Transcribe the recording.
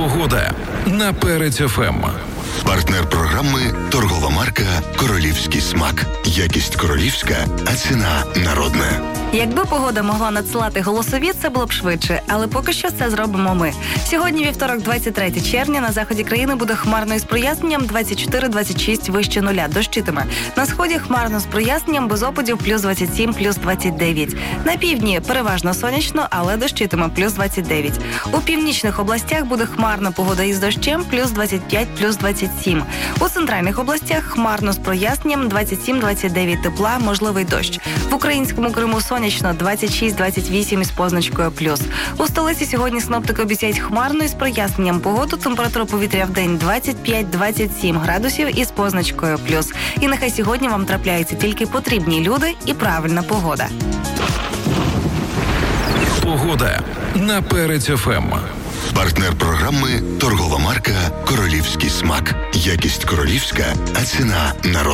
Погода на Перець ФМ. Партнер програми – торгова марка «Королівський смак». Якість королівська, а ціна народна. Якби погода могла надсилати голосові, це було б швидше, але поки що це зробимо ми. Сьогодні вівторок, 23 червня, на заході країни буде хмарно із проясненням 24-26 вище нуля, дощитиме. На сході хмарно з проясненням, без опадів плюс 27, плюс 29. На півдні переважно сонячно, але дощитиме плюс 29. У північних областях буде хмарна погода із дощем плюс 25, плюс 27. У центральних областях хмарно з проясненням 27-29 тепла, можливий дощ. В українському Криму сонячно 26-28 із позначкою плюс. У столиці сьогодні синоптики обіцяють хмарно із проясненням погоду. Температура повітря в день 25-27 градусів із позначкою плюс. І нехай сьогодні вам трапляються тільки потрібні люди і правильна погода. Погода на Перець ФМ. Партнер програми – торгова марка «Королівський смак». Якість королівська, а ціна народна.